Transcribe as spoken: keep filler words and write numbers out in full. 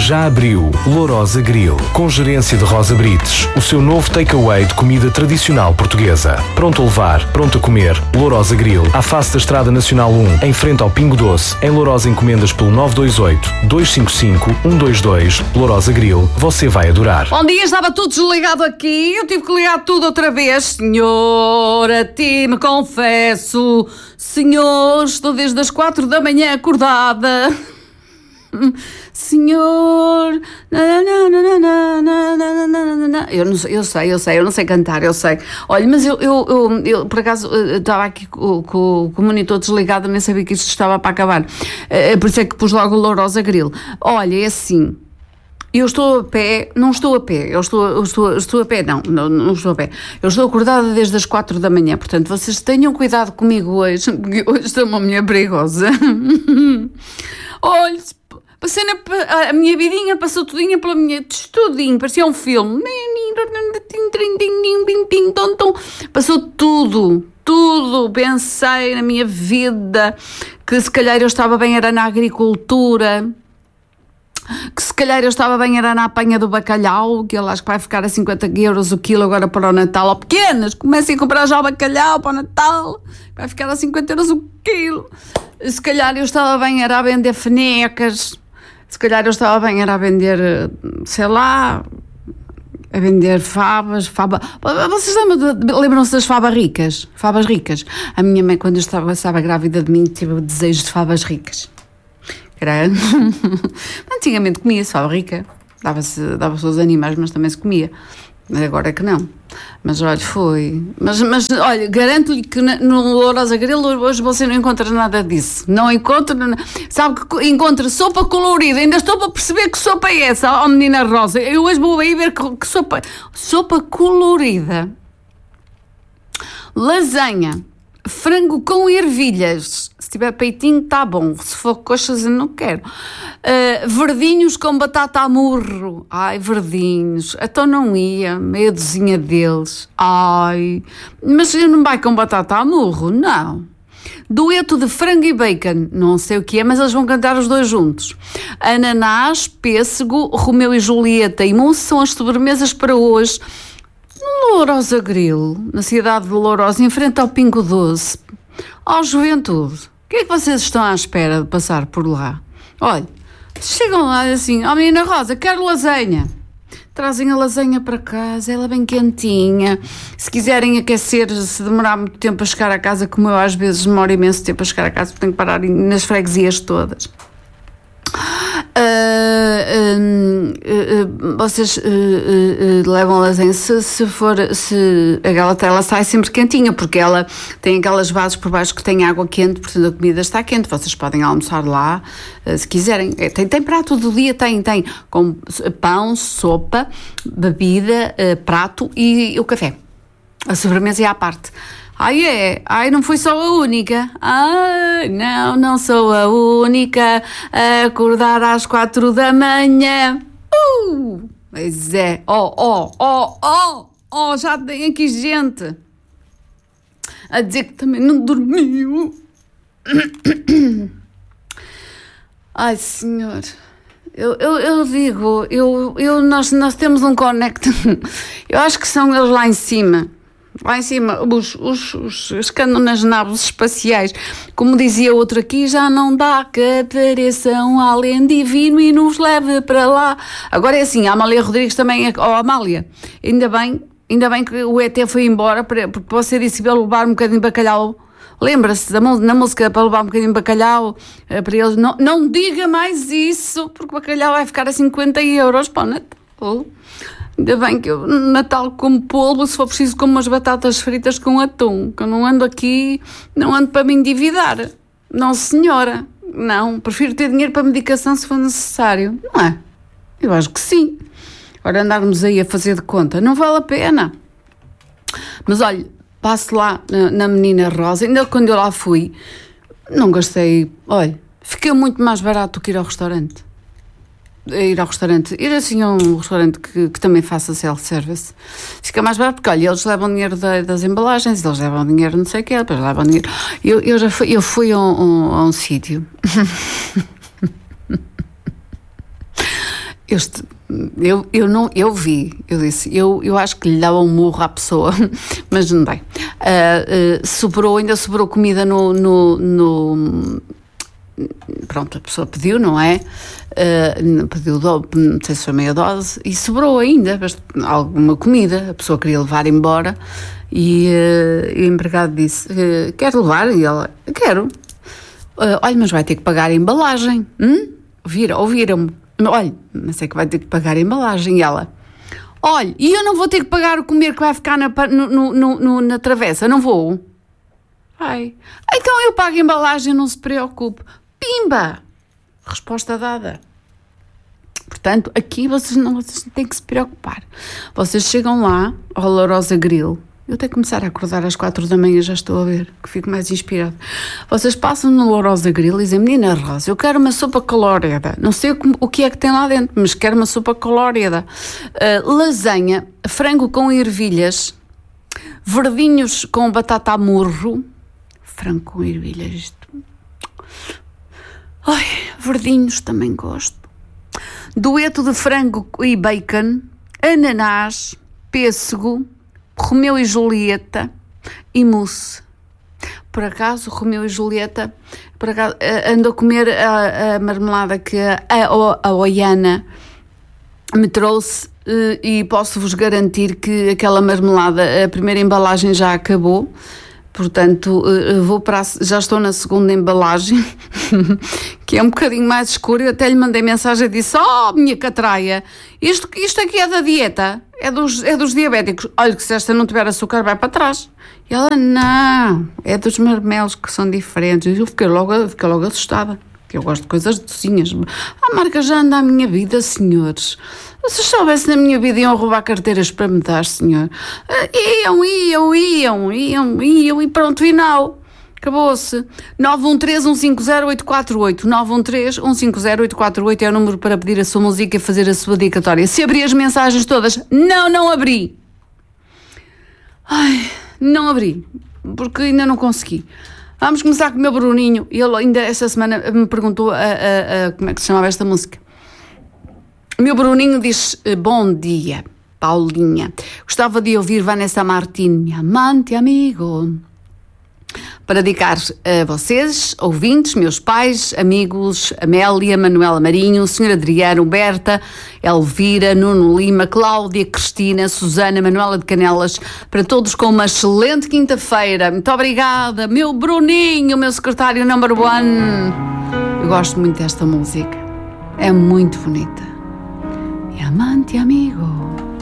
Já abriu Lourosa Grill, com gerência de Rosa Brites, o seu novo takeaway de comida tradicional portuguesa. Pronto a levar, pronto a comer. Lourosa Grill, à face da Estrada Nacional um, em frente ao Pingo Doce. Em Lourosa encomendas pelo nove dois oito, dois cinco cinco, um dois dois. Lourosa Grill, você vai adorar. Bom dia, estava tudo desligado aqui. Eu tive que ligar tudo outra vez. Senhor, a ti me confesso. Senhor, estou desde as quatro da manhã acordada. Senhor, eu, não, eu sei, eu sei, eu não sei cantar, eu sei. Olha, mas eu, eu, eu, eu por acaso estava aqui com, com, com o monitor desligado, nem sabia que isto estava para acabar. Por isso é que pus logo o Lourosa Grill. Olha, é assim. Eu estou a pé, não estou a pé, eu estou, eu estou, estou a pé, não, não, não estou a pé. Eu estou acordada desde as quatro da manhã, portanto, vocês tenham cuidado comigo hoje, porque hoje estou uma mulher perigosa. Olha, passei na, a minha vidinha passou tudinha pela minha, tudinho, parecia um filme. Passou tudo, tudo. Pensei na minha vida, que se calhar eu estava bem era na agricultura, que se calhar eu estava bem era na apanha do bacalhau, que ele acho que vai ficar a cinquenta euros o quilo agora para o Natal. Ó, pequenas, comecem a comprar já o bacalhau para o Natal, vai ficar a cinquenta euros o quilo. Se calhar eu estava bem era a vender fenecas, se calhar eu estava bem era a vender, sei lá, a vender favas, fava... Vocês lembram-se das favas ricas? Favas ricas. A minha mãe, quando eu estava, estava grávida de mim, teve o desejo de favas ricas. Era... Antigamente comia-se fava rica, dava-se dava-se aos animais, mas também se comia. Agora é que não. Mas olha, foi. Mas, mas olha, garanto-lhe que no Lourosa Grill hoje você não encontra nada disso. Não encontra. Sabe que encontra sopa colorida. Ainda estou para perceber que sopa é essa, ó, menina Rosa. Eu hoje vou aí ver que, que sopa. Sopa colorida. Lasanha. Frango com ervilhas. Se tiver peitinho, está bom. Se for coxas, eu não quero. Uh, verdinhos com batata a murro. Ai, verdinhos. Então não ia. Meia dúzia deles. Ai. Mas não vai com batata a murro? Não. Dueto de frango e bacon. Não sei o que é, mas eles vão cantar os dois juntos. Ananás, pêssego, Romeu e Julieta e mousse são as sobremesas para hoje. No Lourosa Grill, na cidade de Lourosa, em frente ao Pingo Doce. Ó, juventude, o que é que vocês estão à espera de passar por lá? Olha, chegam lá assim, ó, menina Rosa, quero lasanha. Trazem a lasanha para casa, ela bem quentinha. Se quiserem aquecer, se demorar muito tempo a chegar a casa, como eu às vezes demoro imenso tempo a chegar a casa, porque tenho que parar nas freguesias todas. Uh, uh, uh, uh, vocês uh, uh, uh, levam a lasanha se, se for se ela, ela sai sempre quentinha, porque ela tem aquelas vasos por baixo que têm água quente, portanto a comida está quente. Vocês podem almoçar lá uh, se quiserem. Tem, tem prato do dia, tem, tem com pão, sopa, bebida, uh, prato e, e o café. A sobremesa é à parte. Ai, é? Ai, não foi só a única? Ai, não, não sou a única a acordar às quatro da manhã. Uh! Pois é. Oh, oh, oh, oh, oh, já tem aqui gente a dizer que também não dormiu. Ai, senhor. Eu, eu, eu digo, eu, eu, nós, nós temos um connect. Eu acho que são eles lá em cima. Lá em cima, os, os, os, os que andam nas naves espaciais, como dizia outro aqui, já não dá que apareçam além divino e nos leve para lá. Agora é assim, a Amália Rodrigues também, é, oh Amália, ainda bem, ainda bem que o E T foi embora, porque você disse para levar um bocadinho de bacalhau. Lembra-se da na música para levar um bocadinho de bacalhau para eles? Não, não diga mais isso, porque o bacalhau vai ficar a cinquenta euros para o Natal. Ainda bem que eu, no Natal, como polvo, se for preciso, como umas batatas fritas com atum, que eu não ando aqui, não ando para me endividar. Não, senhora. Não, prefiro ter dinheiro para medicação se for necessário. Não é? Eu acho que sim. Ora, andarmos aí a fazer de conta, não vale a pena. Mas, olha, passo lá na, na Menina Rosa, ainda quando eu lá fui, não gastei, olha, fiquei muito mais barato do que ir ao restaurante. Ir ao restaurante, ir assim a um restaurante que, que também faça self-service, fica mais barato, porque olha, eles levam dinheiro da, das embalagens, eles levam dinheiro não sei o que, depois levam dinheiro. Eu, eu já fui, eu fui a um, um, a um sítio Este, eu, eu, não, eu vi, eu disse, eu, eu acho que lhe dava um murro à pessoa, mas não dei. Uh, uh, sobrou, ainda sobrou comida no, no, no. Pronto, a pessoa pediu, não é? Uh, pediu, do, não sei se foi meia dose, e sobrou ainda alguma comida. A pessoa queria levar embora e, uh, e o empregado disse: uh, quer levar? E ela: quero. Uh, olha, mas vai ter que pagar a embalagem. Hum? Vira, ouviram-me. Olha, mas é que vai ter que pagar a embalagem. E ela: olha, e eu não vou ter que pagar o comer que vai ficar na, no, no, no, na travessa, não vou? Ai, então eu pago a embalagem, não se preocupe. Pimba! Resposta dada. Portanto, aqui vocês não vocês têm que se preocupar. Vocês chegam lá ao Lourosa Grill. Eu tenho que começar a acordar às quatro da manhã, já estou a ver, que fico mais inspirado. Vocês passam no Lourosa Grill e dizem: menina Rosa, eu quero uma sopa colórida. Não sei o que é que tem lá dentro, mas quero uma sopa colórida. Uh, lasanha, frango com ervilhas, verdinhos com batata a murro. Frango com ervilhas, isto. Ai, verdinhos também gosto. Dueto de frango e bacon, ananás, pêssego, Romeu e Julieta e mousse. Por acaso, Romeu e Julieta, por acaso, ando a comer a, a marmelada que a, a, a Oiana me trouxe e posso-vos garantir que aquela marmelada, a primeira embalagem já acabou. Portanto, vou para a, já estou na segunda embalagem, que é um bocadinho mais escura. Eu até lhe mandei mensagem e disse: oh, minha catraia, isto, isto aqui é da dieta, é dos, é dos diabéticos. Olha, que se esta não tiver açúcar vai para trás. E ela: não, é dos marmelos que são diferentes. E eu fiquei logo, fiquei logo assustada, que eu gosto de coisas docinhas. A marca já anda à minha vida, senhores. Se soubesse na minha vida iam roubar carteiras para me dar, senhor. Iam, iam, iam, iam, iam e pronto, e não. Acabou-se. nove um três, um cinco zero, oito quatro oito. nove um três, um cinco zero, oito quatro oito é o número para pedir a sua música e fazer a sua dedicatória. Se abri as mensagens todas, não, não abri. Ai, não abri, porque ainda não consegui. Vamos começar com o meu Bruninho. Ele ainda esta semana me perguntou a, a, a, como é que se chamava esta música. O meu Bruninho diz: bom dia, Paulinha. Gostava de ouvir Vanessa Martín, minha amante amigo. Para dedicar a vocês, ouvintes, meus pais, amigos, Amélia, Manuela Marinho, senhor Adriano, Berta, Elvira, Nuno Lima, Cláudia, Cristina, Susana, Manuela de Canelas, para todos com uma excelente quinta-feira. Muito obrigada, meu Bruninho, meu secretário number one. Eu gosto muito desta música, é muito bonita. Amante amigo.